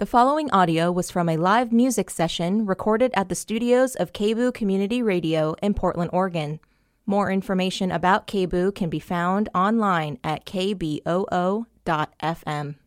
The following audio was from a live music session recorded at the studios of KBOO Community Radio in Portland, Oregon. More information about KBOO can be found online at kboo.fm.